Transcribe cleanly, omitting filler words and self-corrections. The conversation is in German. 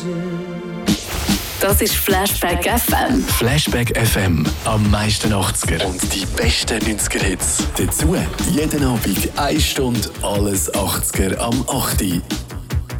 Das ist Flashback FM. Flashback FM. Am meisten 80er und die besten 90er Hits. Dazu jeden Abend 1 Stunde alles 80er am 8.